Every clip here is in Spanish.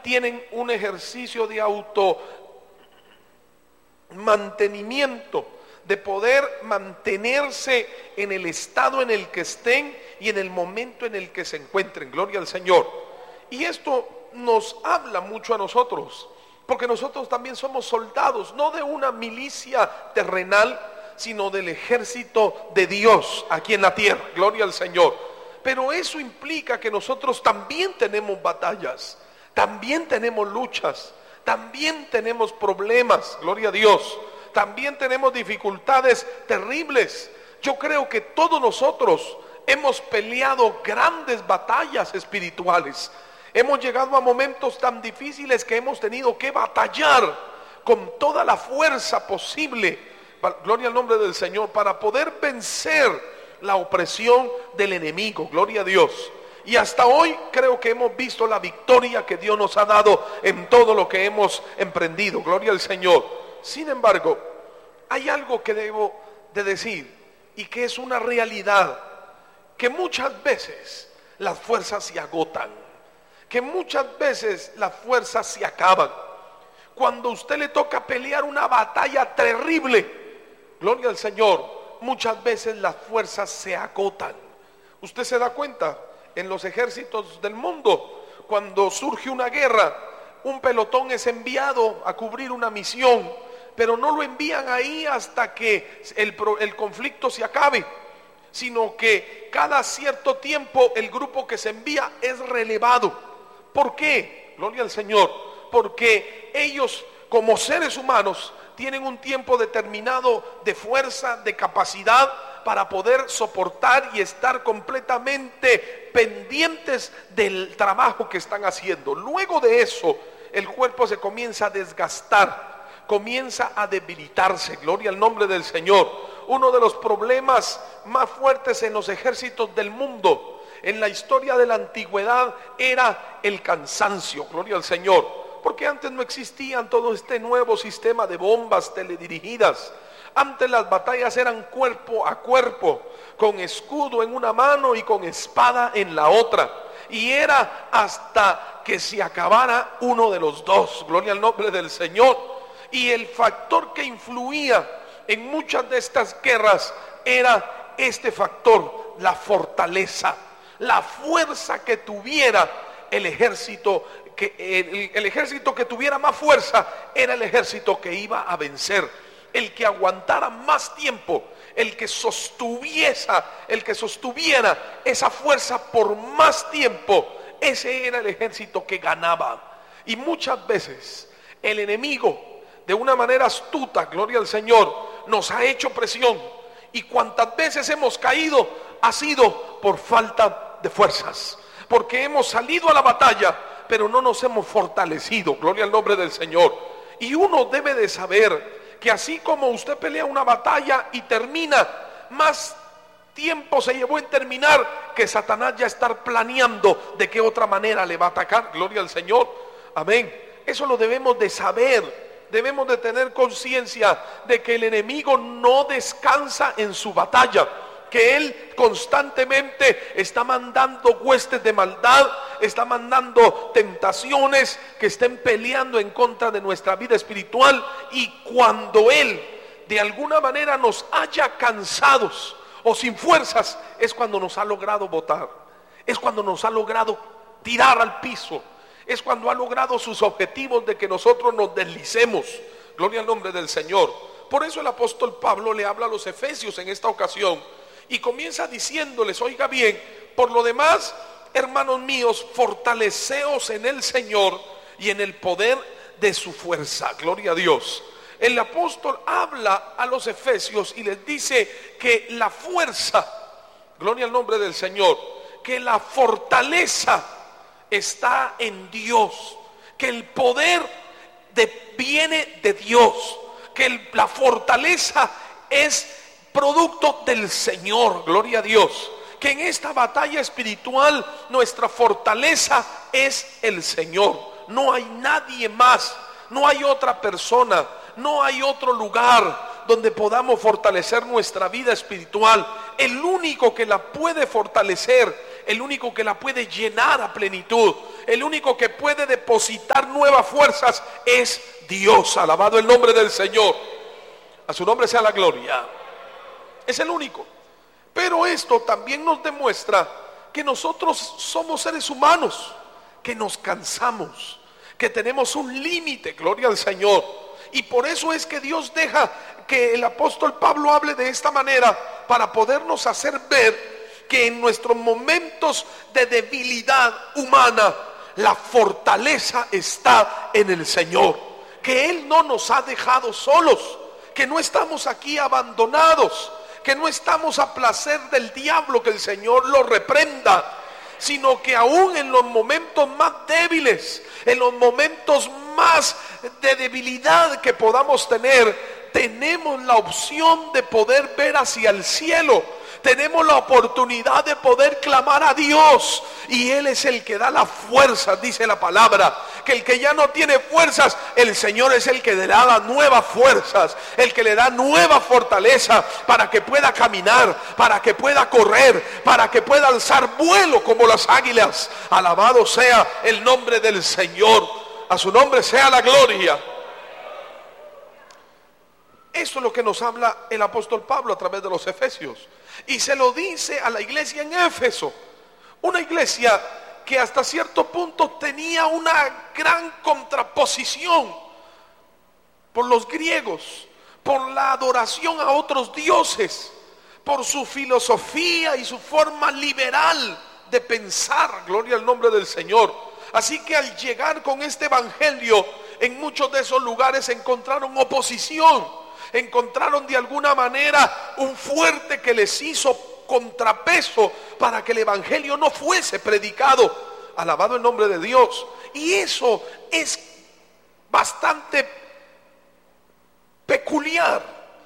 tienen un ejercicio de auto mantenimiento, de poder mantenerse en el estado en el que estén y en el momento en el que se encuentren. Gloria al Señor. Y esto nos habla mucho a nosotros, porque nosotros también somos soldados, no de una milicia terrenal, sino del ejército de Dios aquí en la tierra. Gloria al Señor. Pero eso implica que nosotros también tenemos batallas, también tenemos luchas, también tenemos problemas. Gloria a Dios. También tenemos dificultades terribles. Yo creo que todos nosotros hemos peleado grandes batallas espirituales. Hemos llegado a momentos tan difíciles que hemos tenido que batallar con toda la fuerza posible, gloria al nombre del Señor, para poder vencer la opresión del enemigo. Gloria a Dios. Y hasta hoy creo que hemos visto la victoria que Dios nos ha dado en todo lo que hemos emprendido. Gloria al Señor. Sin embargo, hay algo que debo de decir y que es una realidad, que muchas veces las fuerzas se agotan, que muchas veces las fuerzas se acaban. Cuando a usted le toca pelear una batalla terrible, gloria al Señor, muchas veces las fuerzas se agotan. Usted se da cuenta en los ejércitos del mundo, cuando surge una guerra, un pelotón es enviado a cubrir una misión, pero no lo envían ahí hasta que el conflicto se acabe, sino que cada cierto tiempo el grupo que se envía es relevado. ¿Por qué? Gloria al Señor. Porque ellos, como seres humanos, tienen un tiempo determinado de fuerza, de capacidad para poder soportar y estar completamente pendientes del trabajo que están haciendo. Luego de eso, el cuerpo se comienza a desgastar, comienza a debilitarse. Gloria al nombre del Señor. Uno de los problemas más fuertes en los ejércitos del mundo, en la historia de la antigüedad, era el cansancio. Gloria al Señor. Porque antes no existían todo este nuevo sistema de bombas teledirigidas. Antes las batallas eran cuerpo a cuerpo, con escudo en una mano y con espada en la otra. Y era hasta que se acabara uno de los dos. Gloria al nombre del Señor. Y el factor que influía en muchas de estas guerras era este factor, la fortaleza, la fuerza que tuviera el ejército. El ejército que tuviera más fuerza era el ejército que iba a vencer. El que aguantara más tiempo, el que sostuviera esa fuerza por más tiempo, ese era el ejército que ganaba. Y muchas veces el enemigo, de una manera astuta, gloria al Señor, nos ha hecho presión. Y cuantas veces hemos caído ha sido por falta de fuerzas, porque hemos salido a la batalla, pero no nos hemos fortalecido. Gloria al nombre del Señor. Y uno debe de saber que así como usted pelea una batalla y termina, más tiempo se llevó en terminar que Satanás ya estar planeando de qué otra manera le va a atacar. Gloria al Señor. Amén. Eso lo debemos de saber. Debemos de tener conciencia de que el enemigo no descansa en su batalla, que él constantemente está mandando huestes de maldad, está mandando tentaciones que estén peleando en contra de nuestra vida espiritual. Y cuando él de alguna manera nos haya cansados o sin fuerzas, es cuando nos ha logrado botar, es cuando nos ha logrado tirar al piso, es cuando ha logrado sus objetivos de que nosotros nos deslicemos. Gloria al nombre del Señor. Por eso el apóstol Pablo le habla a los efesios en esta ocasión y comienza diciéndoles, oiga bien, por lo demás, hermanos míos, fortaleceos en el Señor y en el poder de su fuerza. Gloria a Dios. El apóstol habla a los efesios y les dice que la fuerza, gloria al nombre del Señor, que la fortaleza está en Dios, que el poder viene de Dios, que la fortaleza es producto del Señor. Gloria a Dios. Que en esta batalla espiritual nuestra fortaleza es el Señor. No hay nadie más, no hay otra persona, no hay otro lugar donde podamos fortalecer nuestra vida espiritual. El único que la puede fortalecer, el único que la puede llenar a plenitud, el único que puede depositar nuevas fuerzas es Dios. Alabado el nombre del Señor. A su nombre sea la gloria. Es el único. Pero esto también nos demuestra que nosotros somos seres humanos, que nos cansamos, que tenemos un límite, gloria al Señor. Y por eso es que Dios deja que el apóstol Pablo hable de esta manera, para podernos hacer ver que en nuestros momentos de debilidad humana, la fortaleza está en el Señor, que Él no nos ha dejado solos, que no estamos aquí abandonados, que no estamos a placer del diablo, que el Señor lo reprenda, sino que aún en los momentos más débiles, en los momentos más de debilidad que podamos tener, tenemos la opción de poder ver hacia el cielo. Tenemos la oportunidad de poder clamar a Dios, y Él es el que da la fuerza. Dice la palabra que el que ya no tiene fuerzas, el Señor es el que le da nuevas fuerzas, el que le da nueva fortaleza para que pueda caminar, para que pueda correr, para que pueda alzar vuelo como las águilas. Alabado sea el nombre del Señor. A su nombre sea la gloria. Esto es lo que nos habla el apóstol Pablo a través de los Efesios. Y se lo dice a la iglesia en Éfeso. Una iglesia que hasta cierto punto tenía una gran contraposición por los griegos, por la adoración a otros dioses, por su filosofía y su forma liberal de pensar. Gloria al nombre del Señor. Así que al llegar con este evangelio, en muchos de esos lugares encontraron oposición. Encontraron de alguna manera un fuerte que les hizo contrapeso para que el evangelio no fuese predicado. Alabado el nombre de Dios. Y eso es bastante peculiar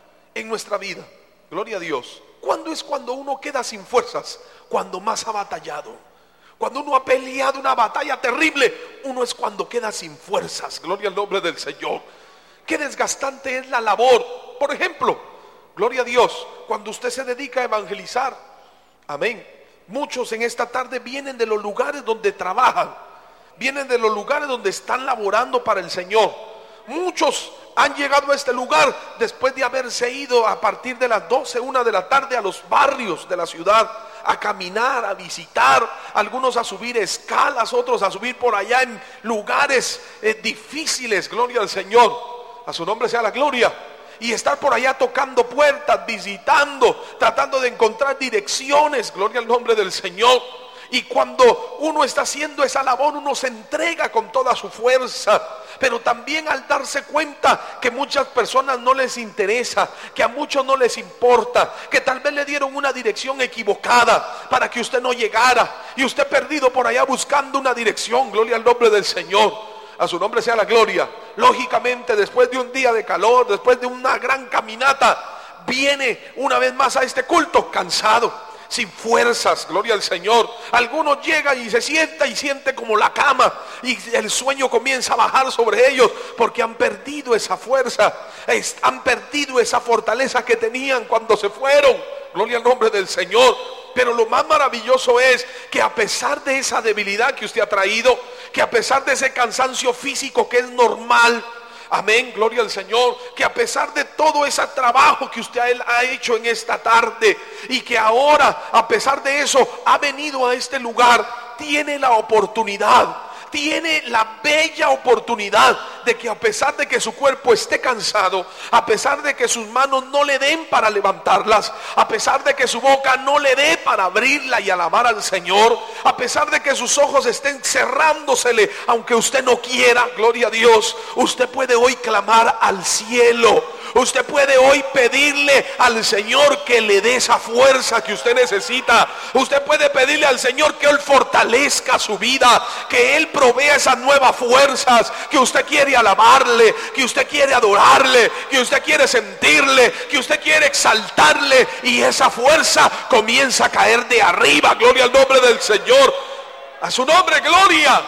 en nuestra vida. Gloria a Dios. ¿Cuándo es cuando uno queda sin fuerzas? Cuando más ha batallado. Cuando uno ha peleado una batalla terrible, uno es cuando queda sin fuerzas. Gloria al nombre del Señor. Qué desgastante es la labor. Por ejemplo, gloria a Dios, cuando usted se dedica a evangelizar. Amén. Muchos en esta tarde vienen de los lugares donde trabajan, vienen de los lugares donde están laborando para el Señor. Muchos han llegado a este lugar después de haberse ido a partir de las 12, 1 de la tarde a los barrios de la ciudad, a caminar, a visitar, algunos a subir escalas, otros a subir por allá en lugares difíciles. Gloria al Señor. A su nombre sea la gloria. Y estar por allá tocando puertas, visitando, tratando de encontrar direcciones. Gloria al nombre del Señor. Y cuando uno está haciendo esa labor, uno se entrega con toda su fuerza. Pero también al darse cuenta que muchas personas no les interesa, que a muchos no les importa, que tal vez le dieron una dirección equivocada para que usted no llegara, y usted perdido por allá buscando una dirección. Gloria al nombre del Señor. A su nombre sea la gloria. Lógicamente, después de un día de calor, después de una gran caminata, viene una vez más a este culto cansado, sin fuerzas. Gloria al Señor. Algunos llegan y se sienta y siente como la cama, y el sueño comienza a bajar sobre ellos, porque han perdido esa fuerza, han perdido esa fortaleza que tenían cuando se fueron. Gloria al nombre del Señor. Pero lo más maravilloso es que a pesar de esa debilidad que usted ha traído, que a pesar de ese cansancio físico que es normal, amén, gloria al Señor, que a pesar de todo ese trabajo que usted ha hecho en esta tarde, y que ahora a pesar de eso ha venido a este lugar, tiene la oportunidad, tiene la bella oportunidad de que a pesar de que su cuerpo esté cansado, a pesar de que sus manos no le den para levantarlas, a pesar de que su boca no le dé para abrirla y alabar al Señor, a pesar de que sus ojos estén cerrándosele aunque usted no quiera, gloria a Dios, usted puede hoy clamar al cielo. Usted puede hoy pedirle al Señor que le dé esa fuerza que usted necesita. Usted puede pedirle al Señor que Él fortalezca su vida, que Él provea esas nuevas fuerzas, que usted quiere alabarle, que usted quiere adorarle, que usted quiere sentirle, que usted quiere exaltarle, y esa fuerza comienza a caer de arriba. Gloria al nombre del Señor. A su nombre, gloria.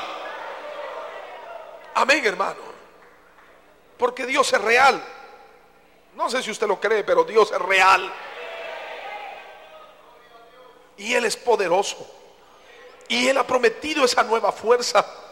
Amén, hermano. Porque Dios es real. No sé si usted lo cree, pero Dios es real. Y Él es poderoso. Y Él ha prometido esa nueva fuerza.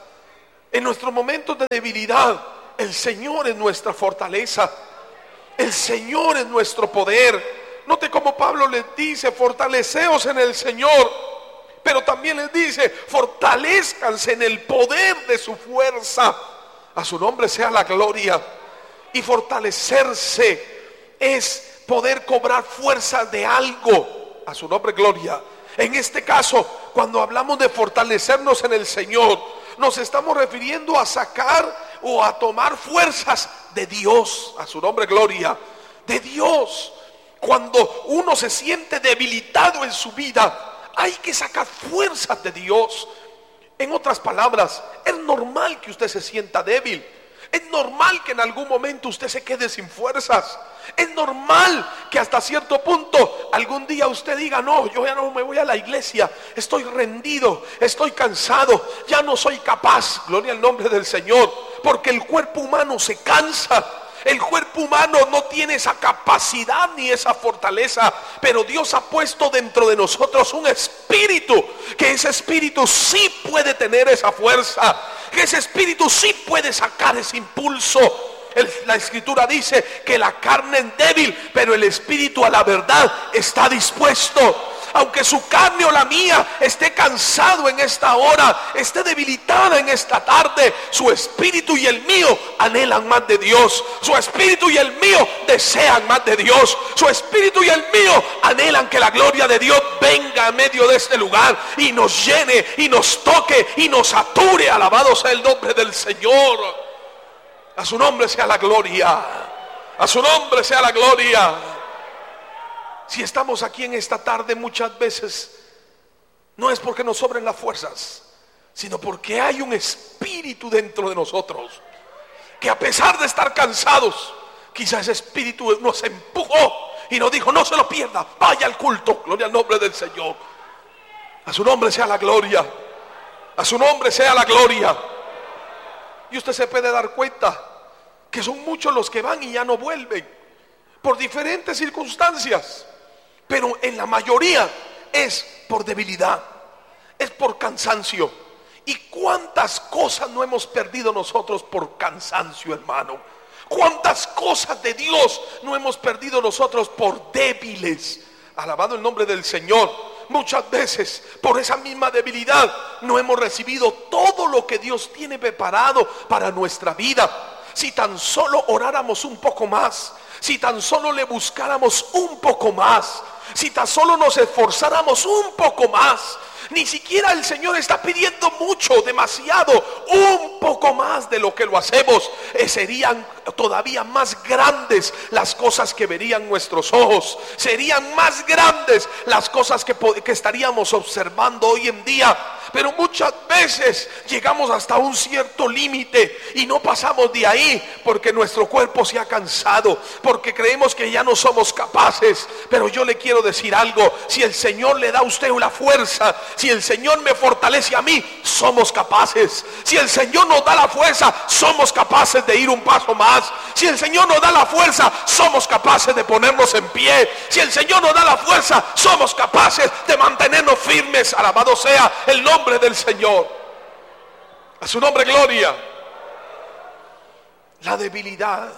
En nuestros momentos de debilidad, el Señor es nuestra fortaleza. El Señor es nuestro poder. Note cómo Pablo les dice: fortaleceos en el Señor. Pero también les dice: fortalezcanse en el poder de su fuerza. A su nombre sea la gloria. Y fortalecerse es poder cobrar fuerzas de algo. A su nombre gloria. En este caso, cuando hablamos de fortalecernos en el Señor, nos estamos refiriendo a sacar o a tomar fuerzas de Dios. A su nombre gloria. De Dios. Cuando uno se siente debilitado en su vida, hay que sacar fuerzas de Dios. En otras palabras, es normal que usted se sienta débil. Es normal que en algún momento usted se quede sin fuerzas. Es normal que hasta cierto punto algún día usted diga: no, yo ya no me voy a la iglesia, estoy rendido, estoy cansado, ya no soy capaz. Gloria al nombre del Señor. Porque el cuerpo humano se cansa. El cuerpo humano no tiene esa capacidad ni esa fortaleza, pero Dios ha puesto dentro de nosotros un espíritu, que ese espíritu sí puede tener esa fuerza, que ese espíritu sí puede sacar ese impulso. La escritura dice que la carne es débil, pero el espíritu a la verdad está dispuesto. Aunque su carne o la mía esté cansado en esta hora, esté debilitada en esta tarde, su espíritu y el mío anhelan más de Dios. Su espíritu y el mío desean más de Dios. Su espíritu y el mío anhelan que la gloria de Dios venga a medio de este lugar y nos llene y nos toque y nos sature. Alabado sea el nombre del Señor. A su nombre sea la gloria. A su nombre sea la gloria. Si estamos aquí en esta tarde, muchas veces no es porque nos sobren las fuerzas, sino porque hay un espíritu dentro de nosotros que, a pesar de estar cansados, quizás ese espíritu nos empujó y nos dijo: no se lo pierda, vaya al culto. Gloria al nombre del Señor. A su nombre sea la gloria. A su nombre sea la gloria. Y usted se puede dar cuenta que son muchos los que van y ya no vuelven por diferentes circunstancias. Pero en la mayoría es por debilidad, es por cansancio. ¿Y cuántas cosas no hemos perdido nosotros por cansancio, hermano? ¿Cuántas cosas de Dios no hemos perdido nosotros por débiles? Alabado el nombre del Señor. Muchas veces por esa misma debilidad no hemos recibido todo lo que Dios tiene preparado para nuestra vida. Si tan solo oráramos un poco más, si tan solo le buscáramos un poco más, si tan solo nos esforzáramos un poco más. Ni siquiera el Señor está pidiendo mucho, demasiado, un poco más de lo que lo hacemos. Serían todavía más grandes las cosas que verían nuestros ojos. Serían más grandes las cosas que estaríamos observando hoy en día. Pero muchas veces llegamos hasta un cierto límite y no pasamos de ahí, porque nuestro cuerpo se ha cansado, porque creemos que ya no somos capaces. Pero yo le quiero decir algo: si el Señor le da a usted una fuerza, si el Señor me fortalece a mí, somos capaces. Si el Señor nos da la fuerza, somos capaces de ir un paso más. Si el Señor nos da la fuerza, somos capaces de ponernos en pie. Si el Señor nos da la fuerza, somos capaces de mantenernos firmes. Alabado sea el nombre del Señor. A su nombre gloria. La debilidad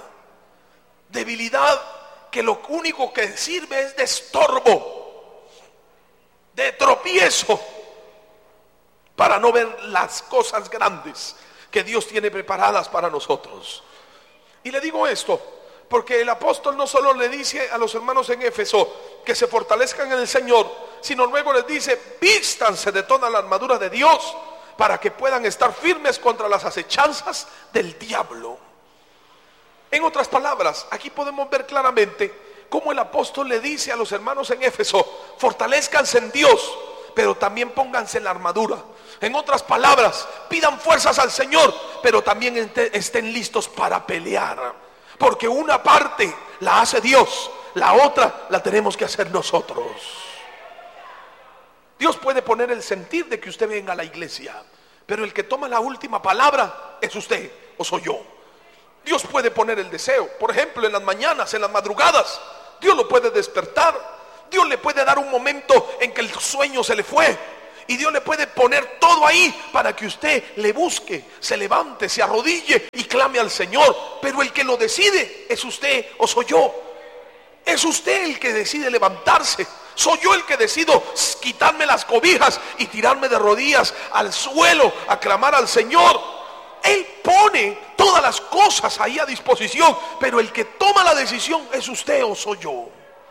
que lo único que sirve es de estorbo, de tropiezo, para no ver las cosas grandes que Dios tiene preparadas para nosotros. Y le digo esto porque el apóstol no solo le dice a los hermanos en Éfeso que se fortalezcan en el Señor, sino luego les dice: vístanse de toda la armadura de Dios para que puedan estar firmes contra las acechanzas del diablo. En otras palabras, aquí podemos ver claramente cómo el apóstol le dice a los hermanos en Éfeso: fortalezcanse en Dios, pero también pónganse en la armadura. En otras palabras, pidan fuerzas al Señor, pero también estén listos para pelear. Porque una parte la hace Dios, la otra la tenemos que hacer nosotros. Dios puede poner el sentir de que usted venga a la iglesia, pero el que toma la última palabra es usted o soy yo. Dios puede poner el deseo, por ejemplo, en las mañanas, en las madrugadas. Dios lo puede despertar. Dios le puede dar un momento en que el sueño se le fue Y Dios le puede poner todo ahí para que usted le busque, se levante, se arrodille y clame al Señor. Pero el que lo decide es usted o soy yo. Es usted el que decide levantarse. Soy yo el que decido quitarme las cobijas y tirarme de rodillas al suelo a clamar al Señor. Él pone todas las cosas ahí a disposición, pero el que toma la decisión es usted o soy yo.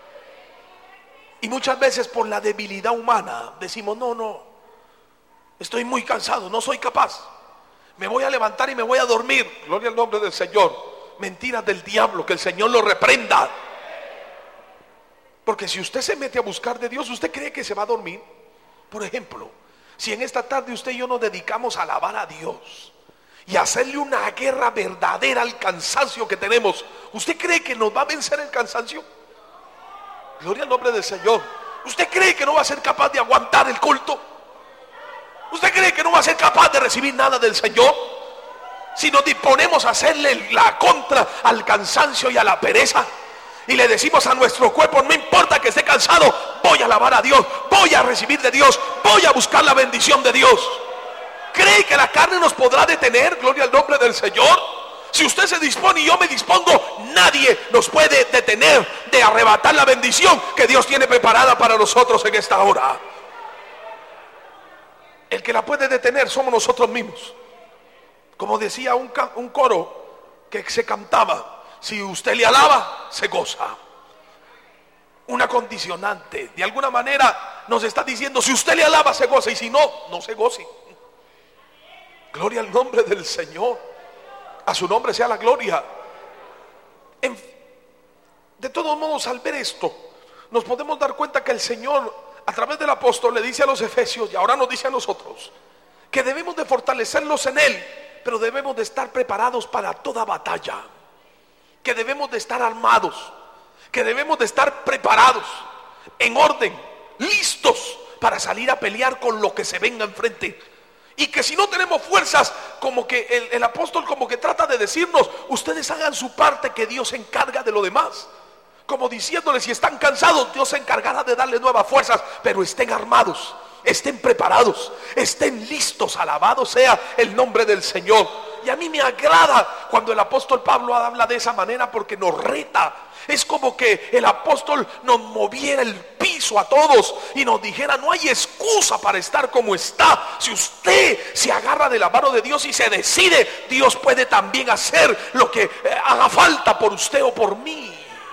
Y muchas veces por la debilidad humana decimos: no, estoy muy cansado, no soy capaz, me voy a levantar y me voy a dormir. Gloria al nombre del Señor. Mentiras del diablo, que el Señor lo reprenda. Porque si usted se mete a buscar de Dios, ¿usted cree que se va a dormir? Por ejemplo, si en esta tarde usted y yo nos dedicamos a alabar a Dios y a hacerle una guerra verdadera al cansancio que tenemos, ¿usted cree que nos va a vencer el cansancio? Gloria al nombre del Señor. ¿Usted cree que no va a ser capaz de aguantar el culto? ¿Usted cree que no va a ser capaz de recibir nada del Señor? Si nos disponemos a hacerle la contra al cansancio y a la pereza, y le decimos a nuestro cuerpo: no importa que esté cansado, voy a alabar a Dios, voy a recibir de Dios, voy a buscar la bendición de Dios. ¿Cree que la carne nos podrá detener? Gloria al nombre del Señor. Si usted se dispone y yo me dispongo, nadie nos puede detener de arrebatar la bendición que Dios tiene preparada para nosotros en esta hora. El que la puede detener somos nosotros mismos. Como decía un coro que se cantaba: si usted le alaba, se goza. Una condicionante. De alguna manera nos está diciendo: si usted le alaba, se goza, y si no, no se goce. Gloria al nombre del Señor. A su nombre sea la gloria. De todos modos, al ver esto, nos podemos dar cuenta que el Señor, a través del apóstol, le dice a los efesios, y ahora nos dice a nosotros, que debemos de fortalecerlos en Él, pero debemos de estar preparados para toda batalla, que debemos de estar armados, que debemos de estar preparados, en orden, listos para salir a pelear con lo que se venga enfrente. Y que si no tenemos fuerzas, como que el apóstol como que trata de decirnos: ustedes hagan su parte, que Dios se encarga de lo demás. Como diciéndoles: si están cansados, Dios se encargará de darles nuevas fuerzas, pero estén armados, estén preparados, estén listos. Alabado sea el nombre del Señor. Y a mí me agrada cuando el apóstol Pablo habla de esa manera, porque nos reta. Es como que el apóstol nos moviera el piso a todos y nos dijera: no hay excusa para estar como está. Si usted se agarra de la mano de Dios y se decide, Dios puede también hacer lo que haga falta por usted o por mí.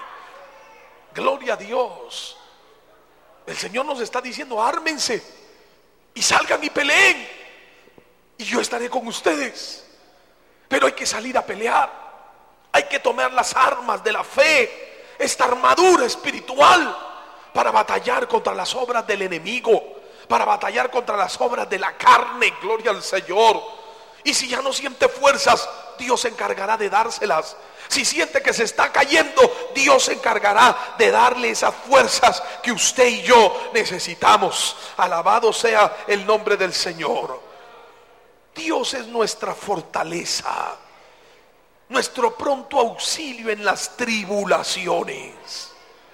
Gloria a Dios. El Señor nos está diciendo: ármense y salgan y peleen, y yo estaré con ustedes. Pero hay que salir a pelear. Hay que tomar las armas de la fe, esta armadura espiritual, para batallar contra las obras del enemigo, para batallar contra las obras de la carne. Gloria al Señor. Y si ya no siente fuerzas, Dios se encargará de dárselas. Si siente que se está cayendo, Dios se encargará de darle esas fuerzas que usted y yo necesitamos. Alabado sea el nombre del Señor. Dios es nuestra fortaleza, nuestro pronto auxilio en las tribulaciones.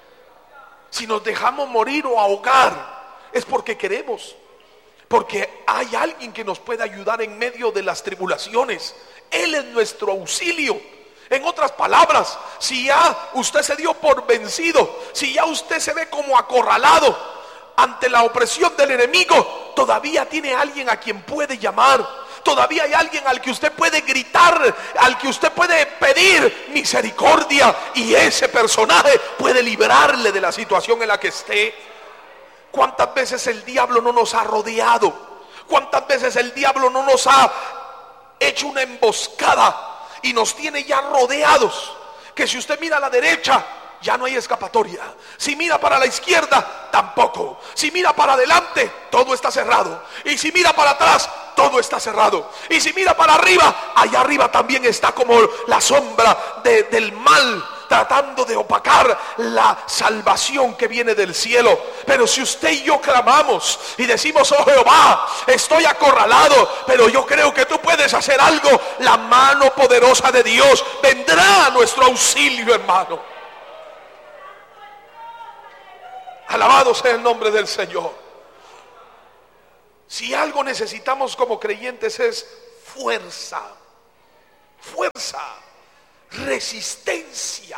Si nos dejamos morir o ahogar, es porque queremos, porque hay alguien que nos puede ayudar en medio de las tribulaciones. Él es nuestro auxilio. En otras palabras, si ya usted se dio por vencido, si ya usted se ve como acorralado ante la opresión del enemigo, todavía tiene alguien a quien puede llamar. Todavía hay alguien al que usted puede gritar, al que usted puede pedir misericordia, y ese personaje puede librarle de la situación en la que esté. ¿Cuántas veces el diablo no nos ha rodeado? ¿Cuántas veces el diablo no nos ha hecho una emboscada y nos tiene ya rodeados? Que si usted mira a la derecha, ya no hay escapatoria. Si mira para la izquierda, tampoco. Si mira para adelante, todo está cerrado. Y si mira para atrás, todo está cerrado. Y si mira para arriba, allá arriba también está como la sombra del mal, tratando de opacar la salvación que viene del cielo. Pero si usted y yo clamamos y decimos: oh Jehová, estoy acorralado, pero yo creo que tú puedes hacer algo, la mano poderosa de Dios vendrá a nuestro auxilio, hermano. Alabado sea el nombre del Señor. Si algo necesitamos como creyentes es fuerza, fuerza, resistencia.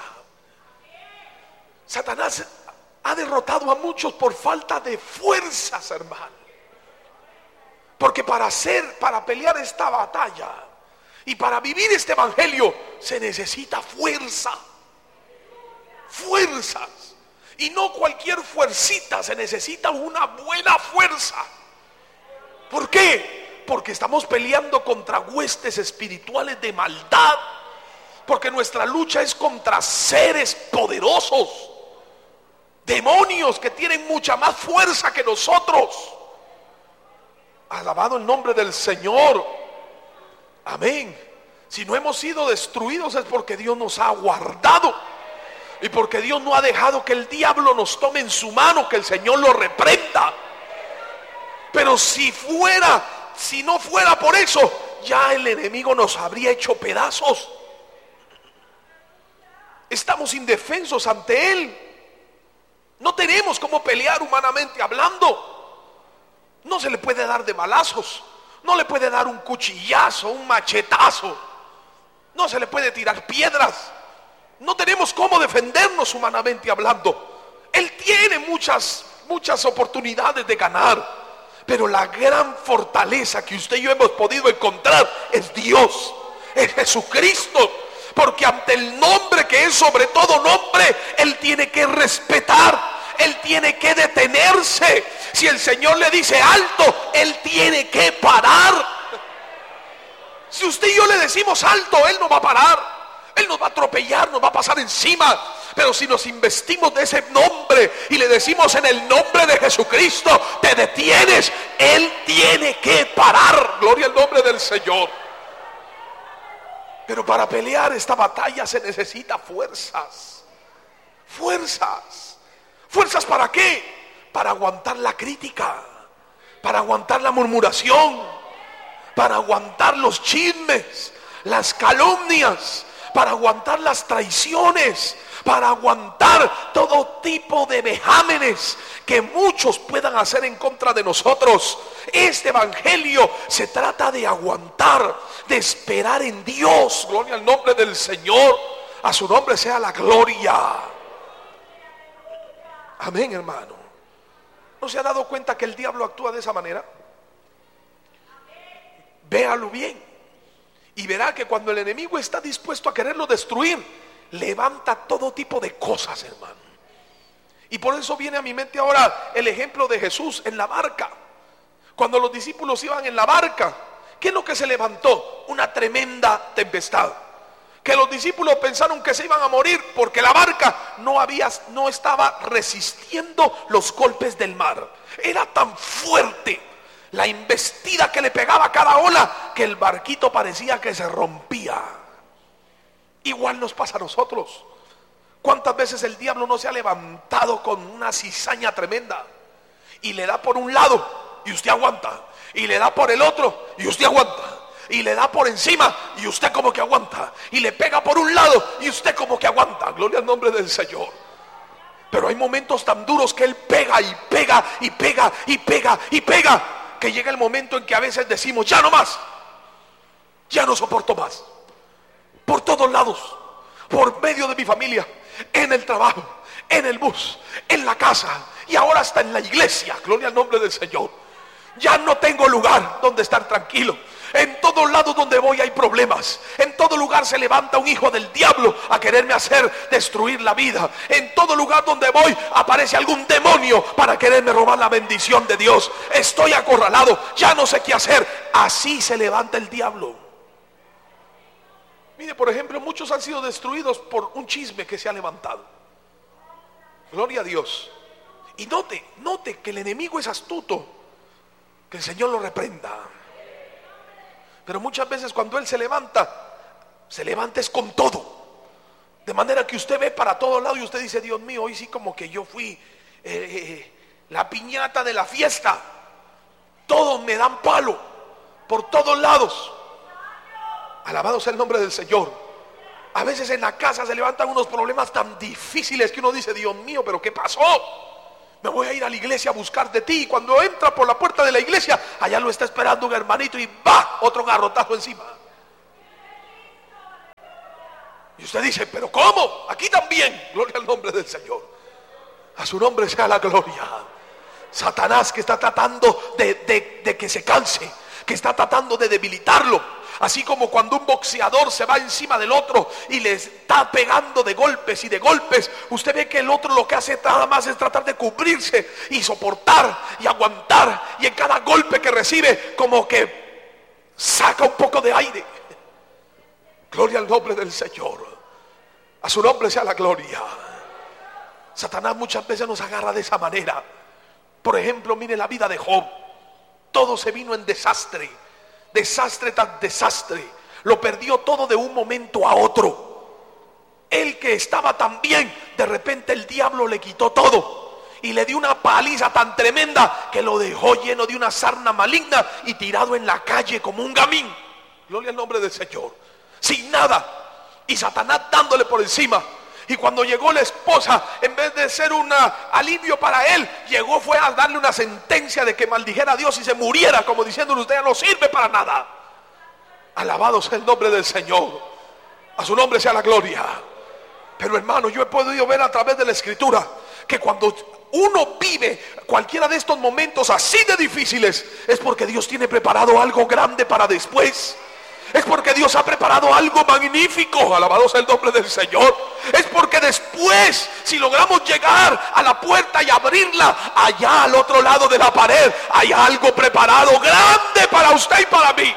Satanás ha derrotado a muchos por falta de fuerzas, hermano. Porque para pelear esta batalla y para vivir este evangelio se necesita fuerza, fuerzas. Y no cualquier fuercita, se necesita una buena fuerza. ¿Por qué? Porque estamos peleando contra huestes espirituales de maldad. Porque nuestra lucha es contra seres poderosos, demonios que tienen mucha más fuerza que nosotros. Alabado el nombre del Señor. Amén. Si no hemos sido destruidos es porque Dios nos ha guardado y porque Dios no ha dejado que el diablo nos tome en su mano, que el Señor lo reprenda. Pero si no fuera por eso, ya el enemigo nos habría hecho pedazos. Estamos indefensos ante él. No tenemos cómo pelear humanamente hablando. No se le puede dar de balazos, no le puede dar un cuchillazo, un machetazo, no se le puede tirar piedras. No tenemos cómo defendernos humanamente hablando. Él tiene muchas oportunidades de ganar, pero la gran fortaleza que usted y yo hemos podido encontrar es Dios, es Jesucristo. Porque ante el nombre que es sobre todo nombre, Él tiene que respetar, Él tiene que detenerse. Si el Señor le dice alto, Él tiene que parar. Si usted y yo le decimos alto, Él no va a parar. Él nos va a atropellar, nos va a pasar encima. Pero si nos investimos de ese nombre y le decimos en el nombre de Jesucristo, te detienes, Él tiene que parar. Gloria al nombre del Señor. Pero para pelear esta batalla se necesita fuerzas. Fuerzas. ¿Fuerzas para qué? Para aguantar la crítica, para aguantar la murmuración, para aguantar los chismes, las calumnias, para aguantar las traiciones, para aguantar todo tipo de vejámenes que muchos puedan hacer en contra de nosotros. Este evangelio se trata de aguantar, de esperar en Dios. Gloria al nombre del Señor. A su nombre sea la gloria. Amén, hermano. ¿No se ha dado cuenta que el diablo actúa de esa manera? Véalo bien y verá que cuando el enemigo está dispuesto a quererlo destruir, levanta todo tipo de cosas, hermano. Y por eso viene a mi mente ahora el ejemplo de Jesús en la barca. Cuando los discípulos iban en la barca, ¿qué es lo que se levantó? Una tremenda tempestad. Que los discípulos pensaron que se iban a morir porque la barca no estaba resistiendo los golpes del mar. Era tan fuerte la embestida que le pegaba a cada ola que el barquito parecía que se rompía. Igual nos pasa a nosotros. ¿Cuántas veces el diablo no se ha levantado con una cizaña tremenda y le da por un lado y usted aguanta, y le da por el otro y usted aguanta, y le da por encima y usted como que aguanta, y le pega por un lado y usted como que aguanta? Gloria al nombre del Señor. Pero hay momentos tan duros que Él pega y pega y pega y pega y pega, que llega el momento en que a veces decimos: ya no más, ya no soporto más. Por todos lados, por medio de mi familia, en el trabajo, en el bus, en la casa y ahora hasta en la iglesia. Gloria al nombre del Señor. Ya no tengo lugar donde estar tranquilo. En todos lados donde voy hay problemas. En todo lugar se levanta un hijo del diablo a quererme hacer destruir la vida. En todo lugar donde voy aparece algún demonio para quererme robar la bendición de Dios. Estoy acorralado, ya no sé qué hacer. Así se levanta el diablo. Mire, por ejemplo, muchos han sido destruidos por un chisme que se ha levantado. Gloria a Dios. Y note que el enemigo es astuto. Que el Señor lo reprenda. Pero muchas veces cuando Él se levanta es con todo. De manera que usted ve para todos lados y usted dice: Dios mío, hoy sí como que yo fui la piñata de la fiesta. Todos me dan palo por todos lados. Alabado sea el nombre del Señor. A veces en la casa se levantan unos problemas tan difíciles que uno dice: Dios mío, pero ¿qué pasó? Me voy a ir a la iglesia a buscar de ti. Y cuando entra por la puerta de la iglesia, allá lo está esperando un hermanito y va, otro garrotazo encima. Y usted dice, pero ¿cómo? Aquí también. Gloria al nombre del Señor. A su nombre sea la gloria. Satanás, que está tratando de que se canse, que está tratando de debilitarlo. Así como cuando un boxeador se va encima del otro y le está pegando de golpes y de golpes, usted ve que el otro lo que hace nada más es tratar de cubrirse y soportar y aguantar, y en cada golpe que recibe como que saca un poco de aire. Gloria al nombre del Señor. A su nombre sea la gloria. Satanás muchas veces nos agarra de esa manera. Por ejemplo, mire la vida de Job. Todo se vino en desastre. Desastre tras desastre. Lo perdió todo de un momento a otro. Él que estaba tan bien, de repente el diablo le quitó todo y le dio una paliza tan tremenda que lo dejó lleno de una sarna maligna y tirado en la calle como un gamín. Gloria al nombre del Señor. Sin nada. Y Satanás dándole por encima. Y cuando llegó la esposa, en vez de ser un alivio para él, llegó fue a darle una sentencia de que maldijera a Dios y se muriera, como diciéndole, usted ya no sirve para nada. Alabado sea el nombre del Señor. A su nombre sea la gloria. Pero hermano, yo he podido ver a través de la Escritura que cuando uno vive cualquiera de estos momentos así de difíciles, es porque Dios tiene preparado algo grande para después. Es porque Dios ha preparado algo magnífico. Alabado sea el nombre del Señor. Es porque después, si logramos llegar a la puerta y abrirla, allá al otro lado de la pared hay algo preparado grande para usted y para mí.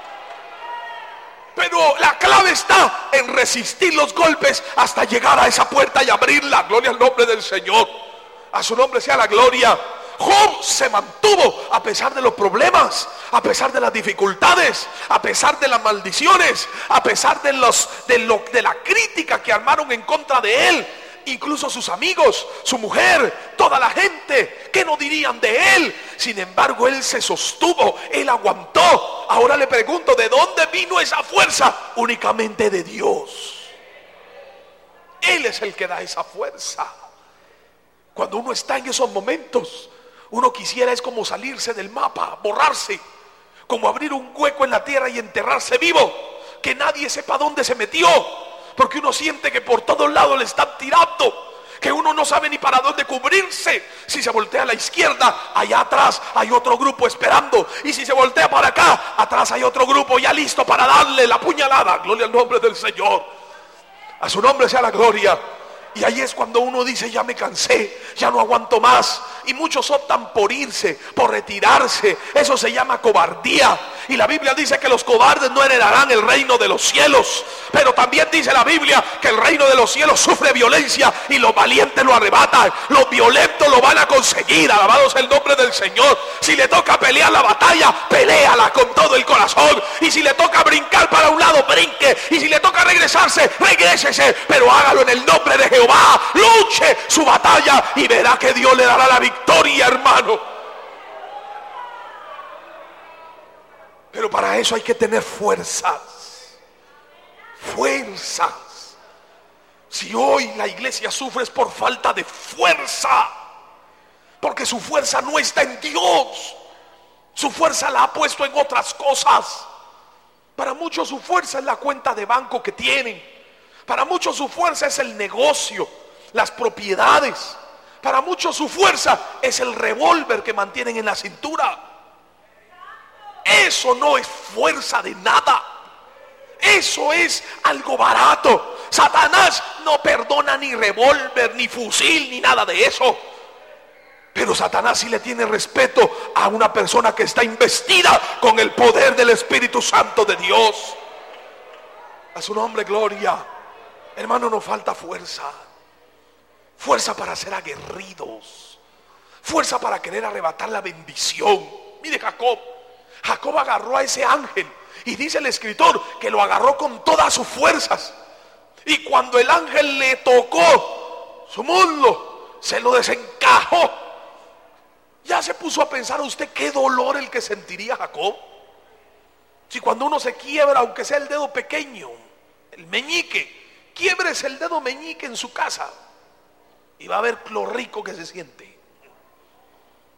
Pero la clave está en resistir los golpes hasta llegar a esa puerta y abrirla. Gloria al nombre del Señor. A su nombre sea la gloria. Job se mantuvo a pesar de los problemas, a pesar de las dificultades, a pesar de las maldiciones, a pesar de la crítica que armaron en contra de él. Incluso sus amigos, su mujer, toda la gente, ¿qué no dirían de él? Sin embargo, él se sostuvo, él aguantó. Ahora le pregunto, ¿de dónde vino esa fuerza? Únicamente de Dios. Él es el que da esa fuerza. Cuando uno está en esos momentos, uno quisiera es como salirse del mapa, borrarse, como abrir un hueco en la tierra y enterrarse vivo, que nadie sepa dónde se metió, porque uno siente que por todos lados le están tirando, que uno no sabe ni para dónde cubrirse. Si se voltea a la izquierda, allá atrás hay otro grupo esperando, y si se voltea para acá, atrás hay otro grupo ya listo para darle la puñalada. Gloria al nombre del Señor. A su nombre sea la gloria. Y ahí es cuando uno dice, ya me cansé, ya no aguanto más. Y muchos optan por irse, por retirarse. Eso se llama cobardía. Y la Biblia dice que los cobardes no heredarán el reino de los cielos. Pero también dice la Biblia que el reino de los cielos sufre violencia y los valientes lo arrebatan. Los violentos lo van a conseguir. Alabado sea el nombre del Señor. Si le toca pelear la batalla, peléala con todo el corazón. Y si le toca brincar para un lado, brinque. Y si le toca regresarse, regrésese. Pero hágalo en el nombre de Jehová. Luche su batalla y verá que Dios le dará la victoria, hermano. Pero para eso hay que tener fuerzas. Fuerzas. Si hoy la iglesia sufre es por falta de fuerza, porque su fuerza no está en Dios. Su fuerza la ha puesto en otras cosas. Para muchos su fuerza es la cuenta de banco que tienen. Para muchos su fuerza es el negocio, las propiedades. Para muchos su fuerza es el revólver que mantienen en la cintura. Eso no es fuerza de nada. Eso es algo barato. Satanás no perdona ni revólver, ni fusil, ni nada de eso. Pero Satanás sí le tiene respeto a una persona que está investida con el poder del Espíritu Santo de Dios. A su nombre, gloria. Hermano, nos falta fuerza. Fuerza para ser aguerridos. Fuerza para querer arrebatar la bendición. Mire Jacob. Jacob agarró a ese ángel. Y dice el escritor que lo agarró con todas sus fuerzas. Y cuando el ángel le tocó su muslo, se lo desencajó. Ya se puso a pensar usted qué dolor el que sentiría Jacob. Si cuando uno se quiebra, aunque sea el dedo pequeño, el meñique, quiebres el dedo meñique en su casa y va a ver lo rico que se siente.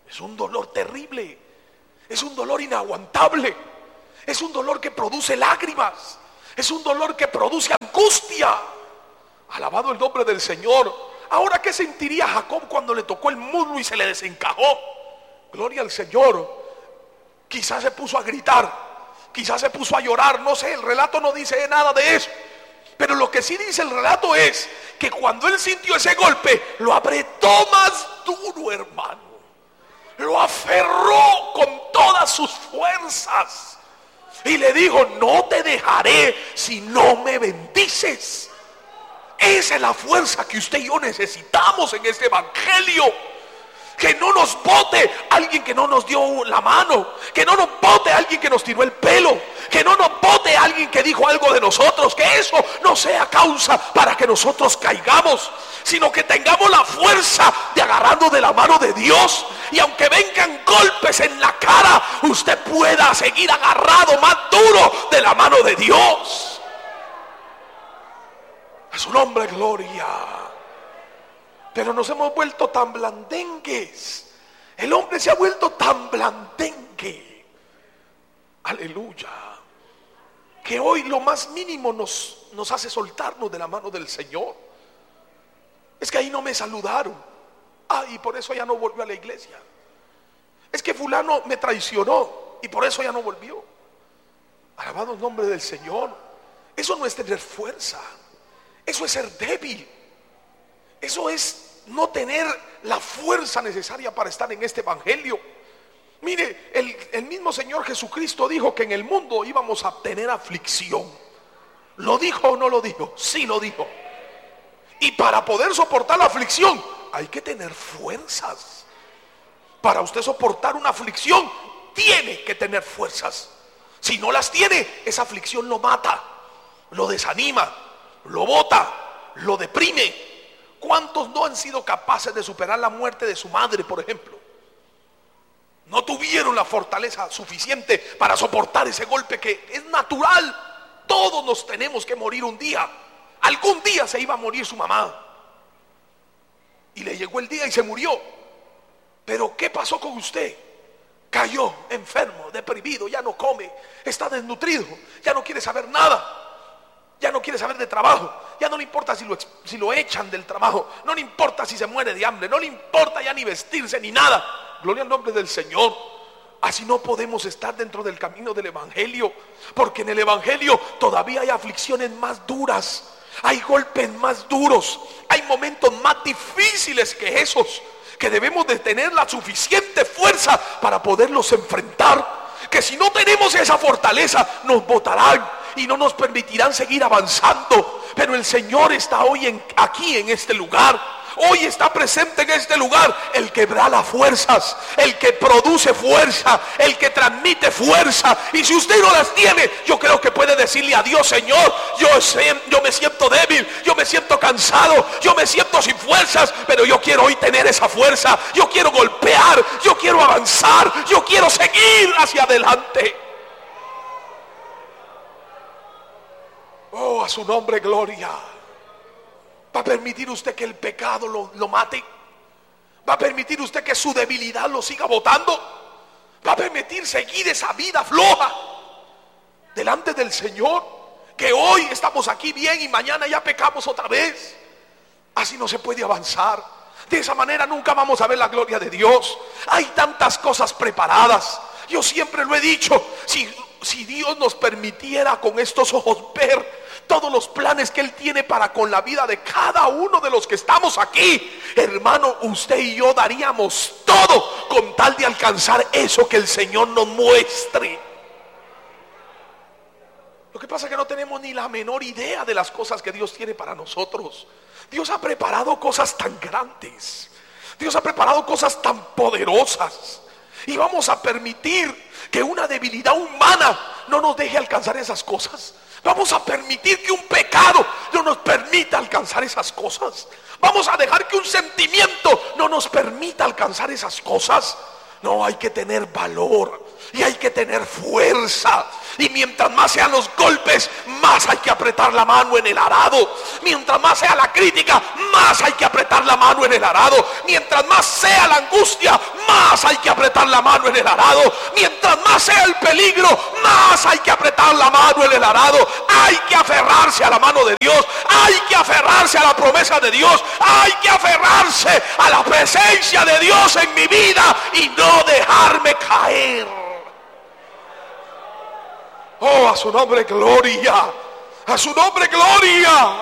Es un dolor terrible, es un dolor inaguantable, es un dolor que produce lágrimas, es un dolor que produce angustia. Alabado el nombre del Señor. Ahora, ¿qué sentiría Jacob cuando le tocó el muslo y se le desencajó? Gloria al Señor. Quizás se puso a gritar, quizás se puso a llorar, no sé, el relato no dice nada de eso. Pero lo que sí dice el relato es que cuando él sintió ese golpe, lo apretó más duro, hermano. Lo aferró con todas sus fuerzas y le dijo: no te dejaré si no me bendices. Esa es la fuerza que usted y yo necesitamos en este evangelio. Que no nos bote alguien que no nos dio la mano, que no nos bote alguien que nos tiró el pelo, que no nos bote alguien que dijo algo de nosotros, que eso no sea causa para que nosotros caigamos, sino que tengamos la fuerza de agarrarnos de la mano de Dios, y aunque vengan golpes en la cara, usted pueda seguir agarrado más duro de la mano de Dios. A su nombre, gloria. Pero nos hemos vuelto tan blandengues. El hombre se ha vuelto tan blandengue, aleluya, que hoy lo más mínimo nos hace soltarnos de la mano del Señor. Es que ahí no me saludaron, y por eso ya no volvió a la iglesia. Es que fulano me traicionó y por eso ya no volvió. Alabado el nombre del Señor. Eso no es tener fuerza, eso es ser débil. Eso es no tener la fuerza necesaria para estar en este evangelio. Mire, el mismo Señor Jesucristo dijo que en el mundo íbamos a tener aflicción. ¿Lo dijo o no lo dijo? Sí, lo dijo. Y para poder soportar la aflicción hay que tener fuerzas. Para usted soportar una aflicción tiene que tener fuerzas. Si no las tiene, esa aflicción lo mata, lo desanima, lo bota, lo deprime. ¿Cuántos no han sido capaces de superar la muerte de su madre, por ejemplo? No tuvieron la fortaleza suficiente para soportar ese golpe que es natural. Todos nos tenemos que morir un día. Algún día se iba a morir su mamá. Y le llegó el día y se murió. Pero ¿qué pasó con usted? Cayó enfermo, deprimido, ya no come, está desnutrido, ya no quiere saber nada. Ya no quiere saber de trabajo, ya no le importa si lo echan del trabajo, no le importa si se muere de hambre, no le importa ya ni vestirse ni nada. Gloria al nombre del Señor. Así no podemos estar dentro del camino del evangelio, porque en el evangelio todavía hay aflicciones más duras, hay golpes más duros, hay momentos más difíciles que esos, que debemos de tener la suficiente fuerza para poderlos enfrentar. Que si no tenemos esa fortaleza, nos botarán y no nos permitirán seguir avanzando. Pero el Señor está hoy aquí en este lugar. Hoy está presente en este lugar el que da las fuerzas, el que produce fuerza, el que transmite fuerza. Y si usted no las tiene, yo creo que puede decirle a Dios: Señor, yo me siento débil, yo me siento cansado, yo me siento sin fuerzas, pero yo quiero hoy tener esa fuerza. Yo quiero golpear, yo quiero avanzar, yo quiero seguir hacia adelante. Oh, a su nombre, gloria. ¿Va a permitir usted que el pecado lo mate? ¿Va a permitir usted que su debilidad lo siga botando? ¿Va a permitir seguir esa vida floja delante del Señor? Que hoy estamos aquí bien y mañana ya pecamos otra vez. Así no se puede avanzar. De esa manera nunca vamos a ver la gloria de Dios. Hay tantas cosas preparadas. Yo siempre lo he dicho, si Dios nos permitiera con estos ojos ver todos los planes que Él tiene para con la vida de cada uno de los que estamos aquí, hermano, usted y yo daríamos todo con tal de alcanzar eso que el Señor nos muestre. Lo que pasa es que no tenemos ni la menor idea de las cosas que Dios tiene para nosotros. Dios ha preparado cosas tan grandes, Dios ha preparado cosas tan poderosas, y vamos a permitir que una debilidad humana no nos deje alcanzar esas cosas. Vamos a permitir que un pecado no nos permita alcanzar esas cosas. Vamos a dejar que un sentimiento no nos permita alcanzar esas cosas. No, hay que tener valor, y hay que tener fuerza. Y mientras más sean los golpes, más hay que apretar la mano en el arado. Mientras más sea la crítica, más hay que apretar la mano en el arado. Mientras más sea la angustia, más hay que apretar la mano en el arado. Mientras más sea el peligro, más hay que apretar la mano en el arado. Hay que aferrarse a la mano de Dios. Hay que aferrarse a la promesa de Dios. Hay que aferrarse a la presencia de Dios en mi vida y no dejarme caer. Oh, a su nombre gloria. A su nombre gloria.